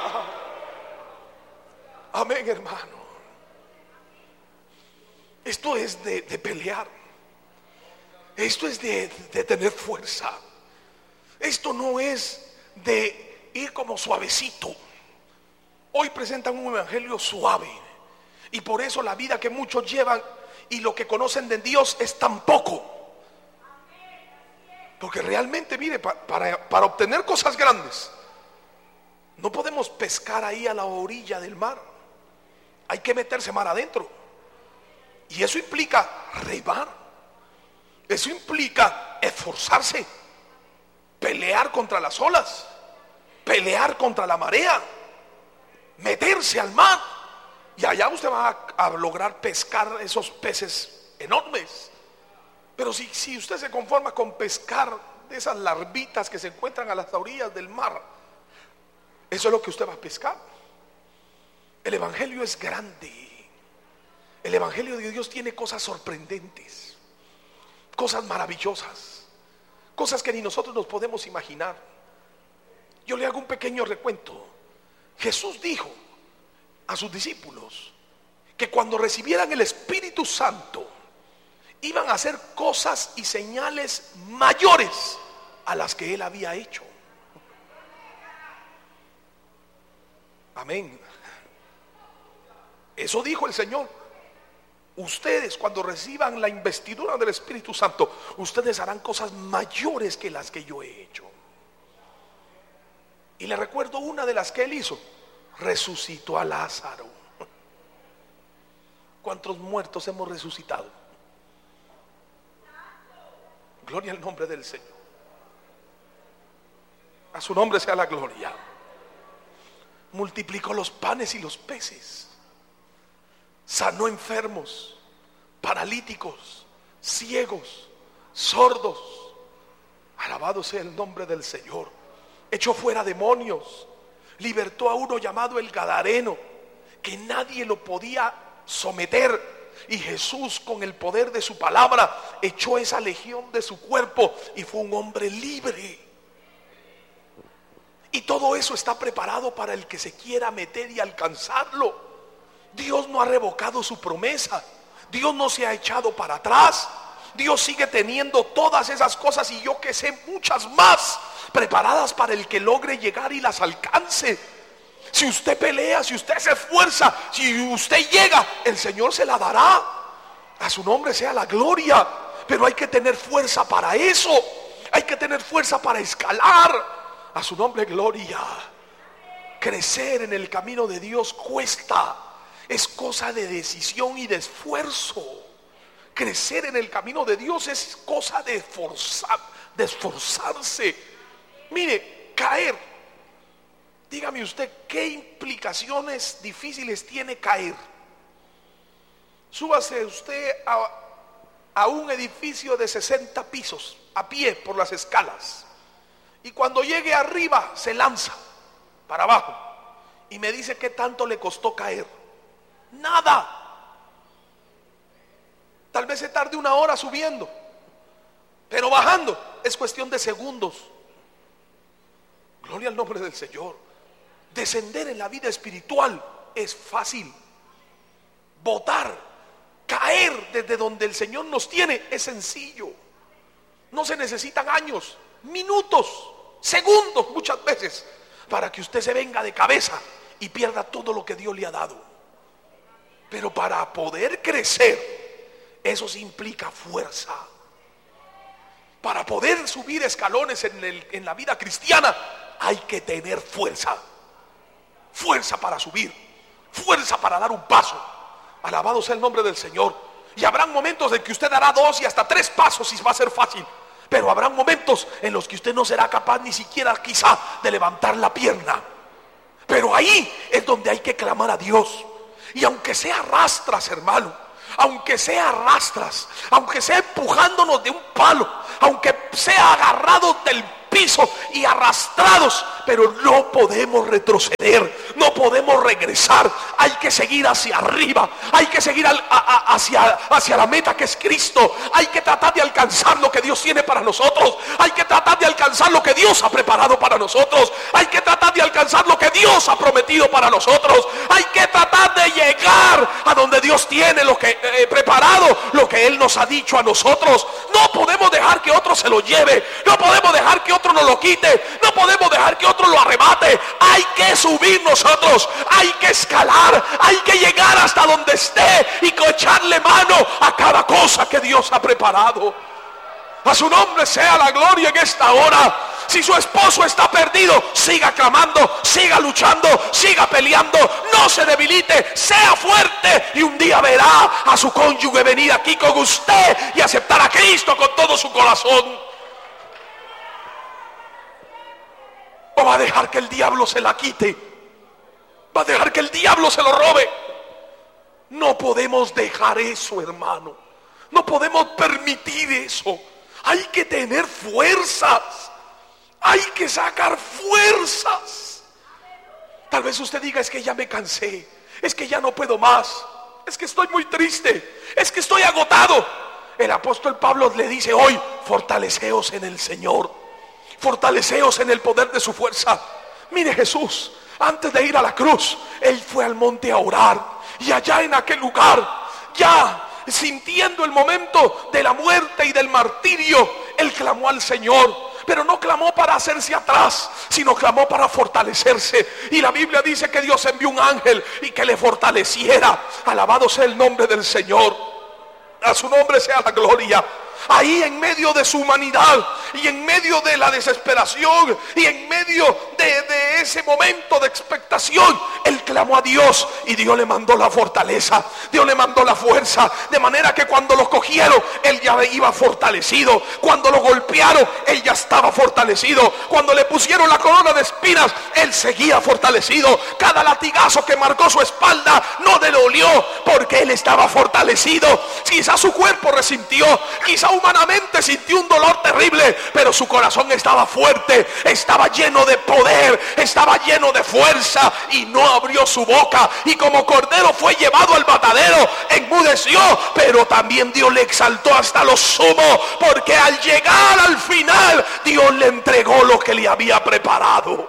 Amén, hermano. Esto es de pelear. Esto es de tener fuerza. Esto no es de ir como suavecito. Hoy presentan un evangelio suave, y por eso la vida que muchos llevan y lo que conocen de Dios es tan poco. Porque realmente, mire, para obtener cosas grandes, no podemos pescar ahí a la orilla del mar. Hay que meterse mar adentro. Y eso implica remar. Eso implica esforzarse, pelear contra las olas, pelear contra la marea, meterse al mar. Y allá usted va a lograr pescar esos peces enormes. Pero si usted se conforma con pescar de esas larvitas que se encuentran a las orillas del mar, eso es lo que usted va a pescar. El evangelio es grande. El evangelio de Dios tiene cosas sorprendentes, cosas maravillosas, cosas que ni nosotros nos podemos imaginar. Yo le hago un pequeño recuento. Jesús dijo a sus discípulos que cuando recibieran el Espíritu Santo iban a hacer cosas y señales mayores a las que Él había hecho. Amén. Eso dijo el Señor. Ustedes, cuando reciban la investidura del Espíritu Santo, ustedes harán cosas mayores que las que yo he hecho. Y le recuerdo una de las que Él hizo. Resucitó a Lázaro. ¿Cuántos muertos hemos resucitado? Gloria al nombre del Señor. A su nombre sea la gloria. Multiplicó los panes y los peces. Sanó enfermos, paralíticos, ciegos, sordos. Alabado sea el nombre del Señor. Echó fuera demonios. Libertó a uno llamado el Gadareno, que nadie lo podía someter. Y Jesús, con el poder de su palabra, echó esa legión de su cuerpo y fue un hombre libre. Y todo eso está preparado para el que se quiera meter y alcanzarlo. Dios no ha revocado su promesa. Dios no se ha echado para atrás. Dios sigue teniendo todas esas cosas, y yo que sé, muchas más preparadas para el que logre llegar y las alcance. Si usted pelea, si usted se esfuerza, si usted llega, el Señor se la dará. A su nombre sea la gloria. Pero hay que tener fuerza para eso. Hay que tener fuerza para escalar. A su nombre gloria. Crecer en el camino de Dios cuesta. Es cosa de decisión y de esfuerzo. Crecer en el camino de Dios es cosa de esforzarse. Mire, caer. Dígame usted, ¿qué implicaciones difíciles tiene caer? Súbase usted a un edificio de 60 pisos a pie por las escalas, y cuando llegue arriba se lanza para abajo y me dice qué tanto le costó caer. Nada. Tal vez se tarde 1 hora subiendo, pero bajando es cuestión de segundos. Gloria al nombre del Señor. Descender en la vida espiritual es fácil. Botar, caer desde donde el Señor nos tiene es sencillo. No se necesitan años, minutos, segundos muchas veces para que usted se venga de cabeza y pierda todo lo que Dios le ha dado. Pero para poder crecer, eso sí implica fuerza. Para poder subir escalones en la vida cristiana, hay que tener fuerza. Fuerza para subir, fuerza para dar un paso. Alabado sea el nombre del Señor. Y habrán momentos en que usted dará 2 y hasta 3 pasos y va a ser fácil. Pero habrán momentos en los que usted no será capaz ni siquiera quizá de levantar la pierna. Pero ahí es donde hay que clamar a Dios. Y aunque sea arrastras, hermano, aunque sea arrastras, aunque sea empujándonos de un palo, aunque sea agarrados del piso y arrastrados, pero no podemos retroceder, no podemos regresar. Hay que seguir hacia arriba, hay que seguir hacia la meta que es Cristo. Hay que tratar de alcanzar lo que Dios tiene para nosotros. Hay que tratar de alcanzar lo que Dios ha preparado para nosotros. Hay que tratar de alcanzar lo que Dios ha prometido para nosotros. Hay que tratar de llegar a donde Dios tiene lo que preparado, lo que Él nos ha dicho a nosotros. No podemos dejar que otro se lo lleve, no podemos dejar que otro nos lo quite, no podemos dejar que otro lo arrebate. Hay que subir nosotros, hay que escalar, hay que llegar hasta donde esté y echarle mano a cada cosa que Dios ha preparado. A su nombre sea la gloria en esta hora. Si su esposo está perdido, siga clamando, siga luchando, siga peleando, no se debilite, sea fuerte, y un día verá a su cónyuge venir aquí con usted y aceptar a Cristo con todo su corazón. ¿O va a dejar que el diablo se la quite? ¿Va a dejar que el diablo se lo robe? No podemos dejar eso, hermano. No podemos permitir eso. Hay que tener fuerzas. Hay que sacar fuerzas. Tal vez usted diga: es que ya me cansé, es que ya no puedo más, es que estoy muy triste, es que estoy agotado. El apóstol Pablo le dice hoy: fortaleceos en el Señor, fortaleceos en el poder de su fuerza. Mire, Jesús, antes de ir a la cruz, Él fue al monte a orar. Y allá en aquel lugar, ya sintiendo el momento de la muerte y del martirio, Él clamó al Señor. Pero no clamó para hacerse atrás, sino clamó para fortalecerse. Y la Biblia dice que Dios envió un ángel y que le fortaleciera. Alabado sea el nombre del Señor. A su nombre sea la gloria. Ahí en medio de su humanidad y en medio de la desesperación y en medio de ese momento de expectación, Él clamó a Dios y Dios le mandó la fortaleza, Dios le mandó la fuerza, de manera que cuando lo cogieron, Él ya iba fortalecido. Cuando lo golpearon, Él ya estaba fortalecido. Cuando le pusieron la corona de espinas, Él seguía fortalecido. Cada latigazo que marcó su espalda no le dolió, porque Él estaba fortalecido. Quizá su cuerpo resintió, quizá humanamente sintió un dolor terrible, pero su corazón estaba fuerte, estaba lleno de poder, estaba lleno de fuerza, y no abrió su boca. Y como cordero fue llevado al matadero, enmudeció, pero también Dios le exaltó hasta lo sumo, porque al llegar al final, Dios le entregó lo que le había preparado.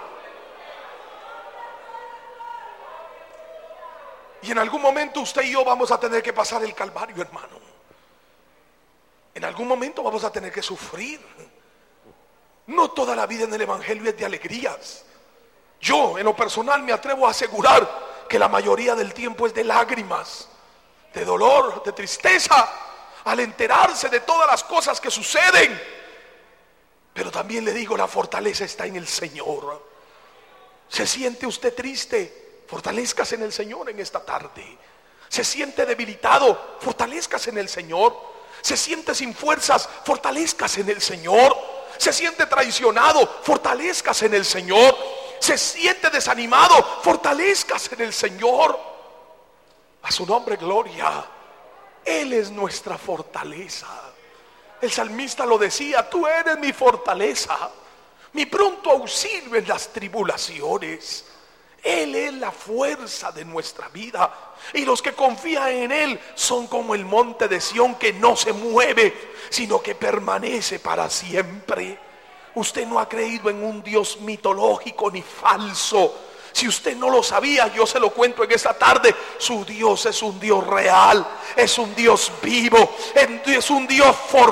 Y en algún momento usted y yo vamos a tener que pasar el Calvario, hermano. En algún momento vamos a tener que sufrir. No toda la vida en el evangelio es de alegrías. Yo, en lo personal, me atrevo a asegurar que la mayoría del tiempo es de lágrimas, de dolor, de tristeza, al enterarse de todas las cosas que suceden. Pero también le digo, la fortaleza está en el Señor. ¿Se siente usted triste? Fortalezcase en el Señor en esta tarde. ¿Se siente debilitado? Fortalezcase en el Señor. ¿Se siente sin fuerzas? Fortalezcase en el Señor. ¿Se siente traicionado? Fortalezcase en el Señor. ¿Se siente desanimado? Fortalezcase en el Señor. A su nombre gloria. Él es nuestra fortaleza. El salmista lo decía: tú eres mi fortaleza, mi pronto auxilio en las tribulaciones. Él es la fuerza de nuestra vida. Y los que confían en Él son como el monte de Sión, que no se mueve, sino que permanece para siempre. Usted no ha creído en un Dios mitológico ni falso. Si usted no lo sabía, yo se lo cuento en esta tarde. Su Dios es un Dios real, es un Dios vivo, es un Dios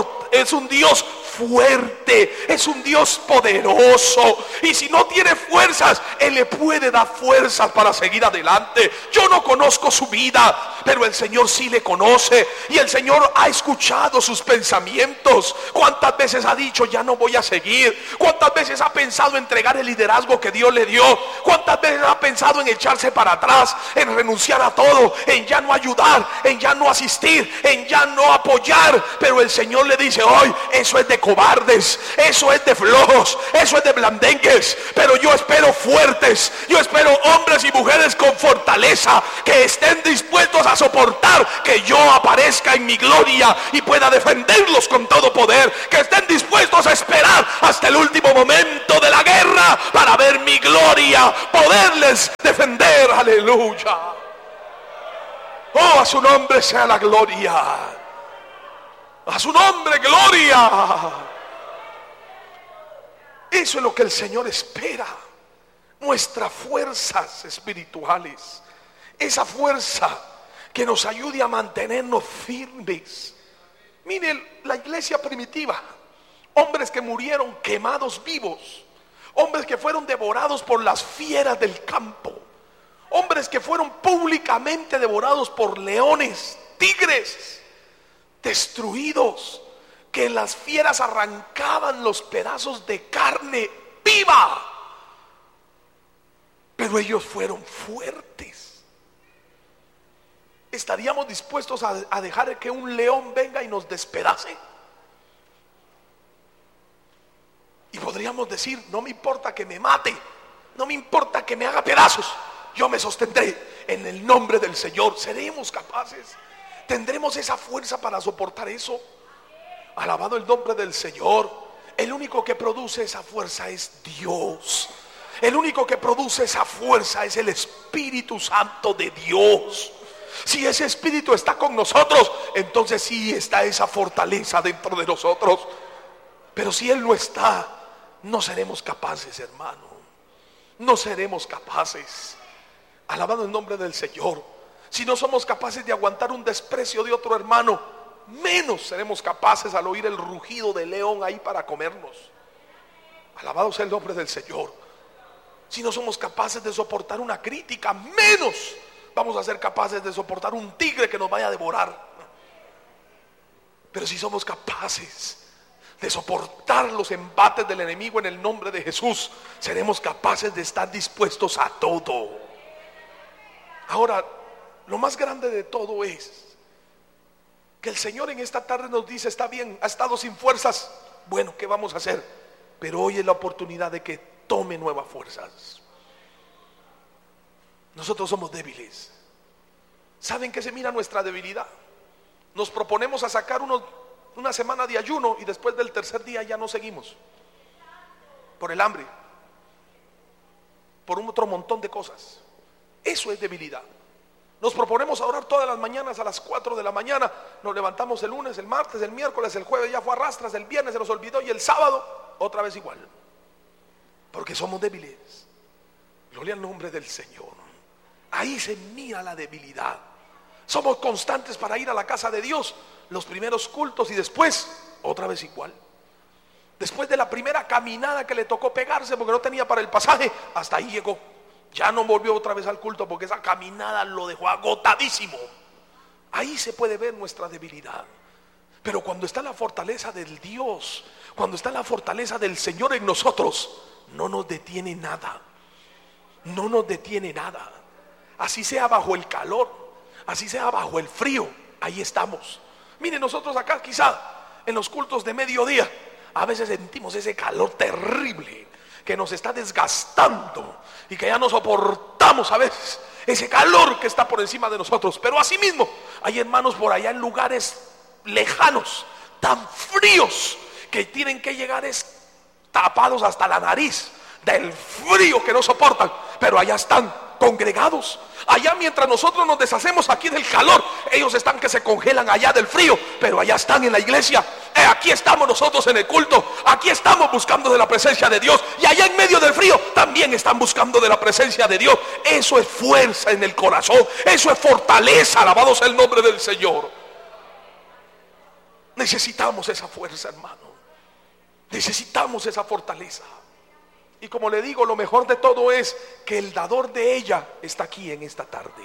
fuerte, es un Dios poderoso. Y si no tiene fuerzas, Él le puede dar fuerzas para seguir adelante. Yo no conozco su vida, pero el Señor sí le conoce, y el Señor ha escuchado sus pensamientos. ¿Cuántas veces ha dicho: ya no voy a seguir? ¿Cuántas veces ha pensado entregar el liderazgo que Dios le dio? ¿Cuántas veces ha pensado en echarse para atrás, en renunciar a todo, en ya no ayudar, en ya no asistir, en ya no apoyar. Pero el Señor le dice hoy: eso es de cobardes, eso es de flojos, eso es de blandengues. Pero yo espero fuertes, yo espero hombres y mujeres con fortaleza, que estén dispuestos a soportar que yo aparezca en mi gloria y pueda defenderlos con todo poder, que estén dispuestos a esperar hasta el último momento de la guerra para ver mi gloria, poderles defender. Aleluya. Oh, a su nombre sea la gloria, a su nombre gloria. Eso es lo que el Señor espera, nuestras fuerzas espirituales, esa fuerza que nos ayude a mantenernos firmes. Miren la iglesia primitiva, hombres que murieron quemados vivos, hombres que fueron devorados por las fieras del campo, hombres que fueron públicamente devorados por leones, tigres, destruidos, que las fieras arrancaban los pedazos de carne viva, pero ellos fueron fuertes. ¿Estaríamos dispuestos a dejar que un león venga y nos despedace? Y podríamos decir: no me importa que me mate, no me importa que me haga pedazos, yo me sostendré en el nombre del Señor. ¿Seremos capaces? ¿Tendremos esa fuerza para soportar eso? Alabado el nombre del Señor. El único que produce esa fuerza es Dios. El único que produce esa fuerza es el Espíritu Santo de Dios. Si ese Espíritu está con nosotros, entonces sí está esa fortaleza dentro de nosotros. Pero si Él no está, no seremos capaces, hermano. No seremos capaces. Alabado el nombre del Señor. Si no somos capaces de aguantar un desprecio de otro hermano, menos seremos capaces al oír el rugido del león ahí para comernos. Alabado sea el nombre del Señor. Si no somos capaces de soportar una crítica, menos vamos a ser capaces de soportar un tigre que nos vaya a devorar. Pero si somos capaces de soportar los embates del enemigo en el nombre de Jesús, seremos capaces de estar dispuestos a todo. Ahora, lo más grande de todo es que el Señor en esta tarde nos dice: está bien, ha estado sin fuerzas, bueno, ¿qué vamos a hacer? Pero hoy es la oportunidad de que tome nuevas fuerzas. Nosotros somos débiles. ¿Saben qué se mira nuestra debilidad? Nos proponemos a sacar una semana de ayuno y después del tercer día ya no seguimos. Por el hambre, por un otro montón de cosas. Eso es debilidad. Nos proponemos a orar todas las mañanas a las 4 de la mañana. Nos levantamos el lunes, el martes, el miércoles, el jueves ya fue a rastras, el viernes se nos olvidó y el sábado otra vez igual. Porque somos débiles. Gloria al nombre del Señor. Ahí se mira la debilidad. Somos constantes para ir a la casa de Dios, los primeros cultos, y después otra vez igual. Después de la primera caminada que le tocó pegarse porque no tenía para el pasaje, hasta ahí llegó. Ya no volvió otra vez al culto porque esa caminada lo dejó agotadísimo. Ahí se puede ver nuestra debilidad. Pero cuando está la fortaleza del Dios, cuando está la fortaleza del Señor en nosotros, no nos detiene nada. No nos detiene nada. Así sea bajo el calor, así sea bajo el frío, ahí estamos. Miren, nosotros acá quizá en los cultos de mediodía a veces sentimos ese calor terrible que nos está desgastando y que ya no soportamos a veces ese calor que está por encima de nosotros. Pero asimismo hay hermanos por allá en lugares lejanos, tan fríos, que tienen que llegar tapados hasta la nariz del frío que no soportan, pero allá están congregados. Allá mientras nosotros nos deshacemos aquí del calor, ellos están que se congelan allá del frío, pero allá están en la iglesia. Aquí estamos nosotros en el culto, aquí estamos buscando de la presencia de Dios, y allá en medio del frío también están buscando de la presencia de Dios. Eso es fuerza en el corazón, eso es fortaleza. Alabado sea el nombre del Señor. Necesitamos esa fuerza, hermano. Necesitamos esa fortaleza. Y como le digo, lo mejor de todo es que el dador de ella está aquí en esta tarde.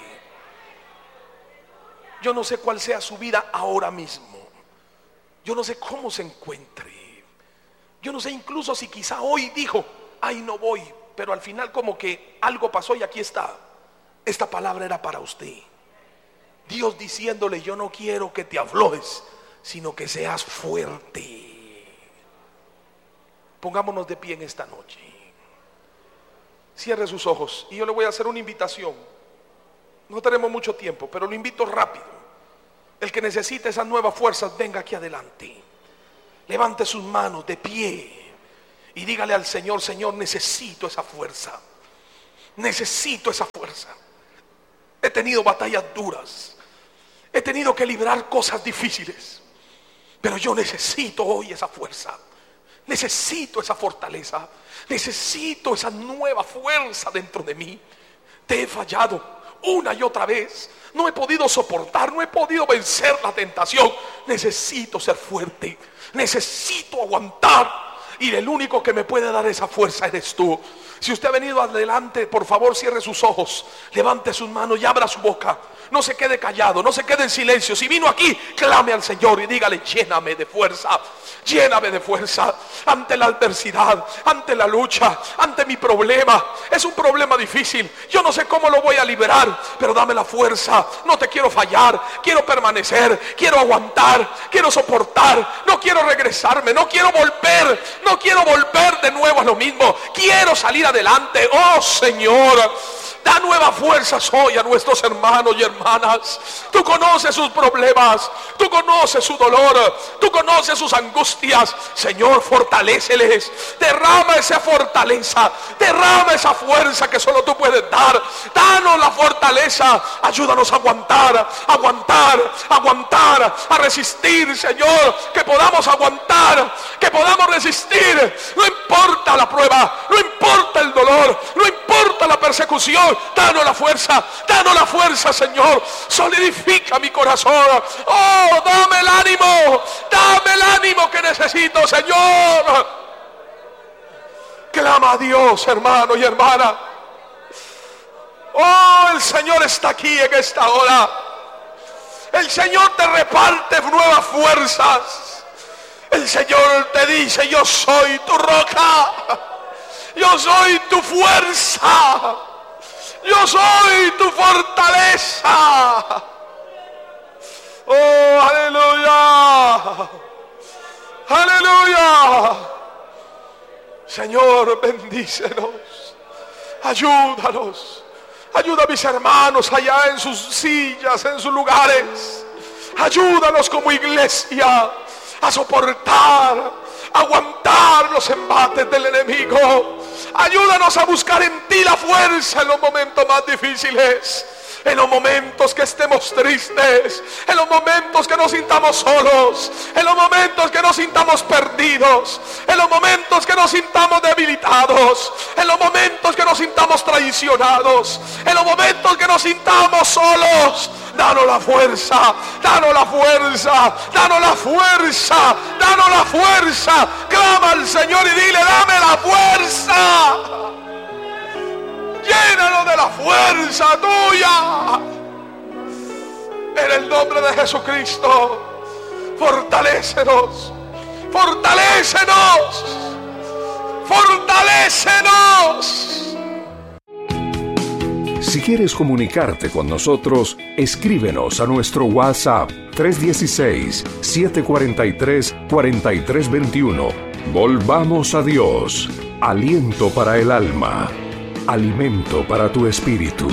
Yo no sé cuál sea su vida ahora mismo. Yo no sé cómo se encuentre. Yo no sé incluso si quizá hoy dijo: ay, no voy, pero al final como que algo pasó y aquí está. Esta palabra era para usted. Dios diciéndole: yo no quiero que te aflojes, sino que seas fuerte. Pongámonos de pie en esta noche. Cierre sus ojos y yo le voy a hacer una invitación. No tenemos mucho tiempo, pero lo invito rápido. El que necesite esas nuevas fuerzas, venga aquí adelante. Levante sus manos de pie y dígale al Señor: Señor, necesito esa fuerza. Necesito esa fuerza. He tenido batallas duras. He tenido que librar cosas difíciles. Pero yo necesito hoy esa fuerza. Necesito esa fortaleza. Necesito esa nueva fuerza dentro de mí. Te he fallado una y otra vez. No he podido soportar, no he podido vencer la tentación. Necesito ser fuerte. Necesito aguantar. Y el único que me puede dar esa fuerza eres tú. Si usted ha venido adelante, por favor cierre sus ojos, levante sus manos y abra su boca. No se quede callado, no se quede en silencio. Si vino aquí, clame al Señor y dígale: lléname de fuerza. Lléname de fuerza ante la adversidad, ante la lucha, ante mi problema. Es un problema difícil. Yo no sé cómo lo voy a liberar, pero dame la fuerza. No te quiero fallar, quiero permanecer, quiero aguantar, quiero soportar. No quiero regresarme, no quiero volver. No quiero volver de nuevo a lo mismo. Quiero salir adelante. Oh Señor, da nuevas fuerzas hoy a nuestros hermanos y hermanas. Tú conoces sus problemas, tú conoces su dolor, tú conoces sus angustias. Señor, fortaléceles. Derrama esa fortaleza, derrama esa fuerza que solo tú puedes dar. Danos la fortaleza. Ayúdanos a aguantar, aguantar, aguantar, a resistir, Señor. Que podamos aguantar, que podamos resistir. No importa la prueba, no importa el dolor, no importa la persecución. Danos la fuerza, Señor. Solidifica mi corazón. Oh, dame el ánimo que necesito, Señor. Clama a Dios, hermano y hermana. Oh, el Señor está aquí en esta hora. El Señor te reparte nuevas fuerzas. El Señor te dice: yo soy tu roca, yo soy tu fuerza, yo soy tu fortaleza. Oh, aleluya, aleluya. Señor, bendícenos, ayúdanos. Ayuda a mis hermanos allá en sus sillas, en sus lugares. Ayúdanos como iglesia a soportar, aguantar los embates del enemigo. Ayúdanos a buscar en ti la fuerza en los momentos más difíciles. En los momentos que estemos tristes, en los momentos que nos sintamos solos, en los momentos que nos sintamos perdidos, en los momentos que nos sintamos debilitados, en los momentos que nos sintamos traicionados, en los momentos que nos sintamos solos. Danos la fuerza, danos la fuerza, danos la fuerza, danos la fuerza. Clama al Señor y dile: dame la fuerza. Llénalo de la fuerza tuya. En el nombre de Jesucristo, fortalécenos, fortalécenos, fortalécenos. Si quieres comunicarte con nosotros, escríbenos a nuestro WhatsApp 316-743-4321. Volvamos a Dios. Aliento para el alma. Alimento para tu espíritu.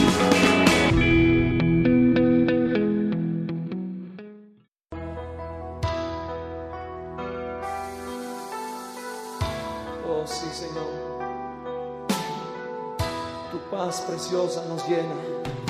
Oh sí, Señor. Tu paz preciosa nos llena.